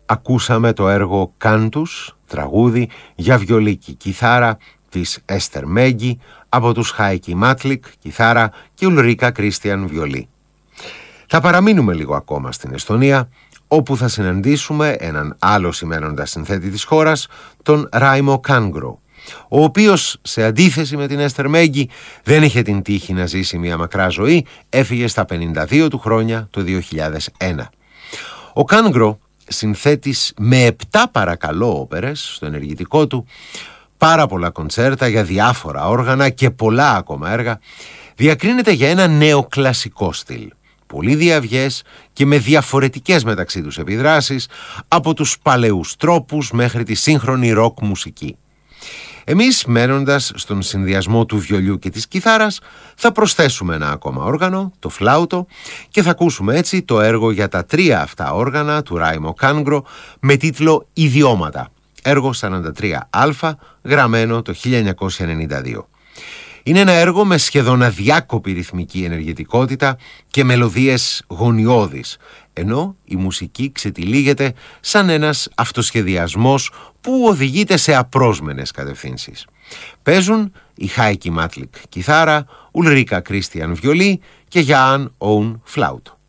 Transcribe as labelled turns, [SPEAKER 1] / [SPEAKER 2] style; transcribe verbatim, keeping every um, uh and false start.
[SPEAKER 1] ακούσαμε το έργο «Κάντους», τραγούδι για βιολί και κιθάρα της Έστερ Μέγκη από τους Χάικι Μάτλικ, κιθάρα, και Ουλρίκα Κρίστιαν, βιολί. Θα παραμείνουμε λίγο ακόμα στην Εστονία, όπου θα συναντήσουμε έναν άλλο σημαίνοντα συνθέτη της χώρας, τον Ράιμο Κάνγκρο, ο οποίος, σε αντίθεση με την Έστερ Μέγκη, δεν είχε την τύχη να ζήσει μια μακρά ζωή, έφυγε στα πενήντα δύο του χρόνια το δύο χιλιάδες ένα. Ο Κάνγκρο, συνθέτης με επτά παρακαλώ όπερες στο ενεργητικό του, πάρα πολλά κοντσέρτα για διάφορα όργανα και πολλά ακόμα έργα, διακρίνεται για ένα νεοκλασικό στυλ, πολύ διαυγές και με διαφορετικές μεταξύ τους επιδράσεις, από τους παλαιούς τρόπους μέχρι τη σύγχρονη ροκ μουσική. Εμείς, μένοντας στον συνδυασμό του βιολιού και της κιθάρας, θα προσθέσουμε ένα ακόμα όργανο, το φλάουτο, και θα ακούσουμε έτσι το έργο για τα τρία αυτά όργανα του Ράιμο Κάνγκρο με τίτλο «Ιδιώματα», έργο σαράντα τρία α, γραμμένο το χίλια εννιακόσια ενενήντα δύο. Είναι ένα έργο με σχεδόν αδιάκοπη ρυθμική ενεργητικότητα και μελωδίες γονιώδεις, ενώ η μουσική ξετυλίγεται σαν ένας αυτοσχεδιασμός που οδηγείται σε απρόσμενες κατευθύνσεις. Παίζουν η Χάικι Μάτλικ κιθάρα, Ουλρίκα Κρίστιαν βιολί και Γιάν Όουν φλάουτο.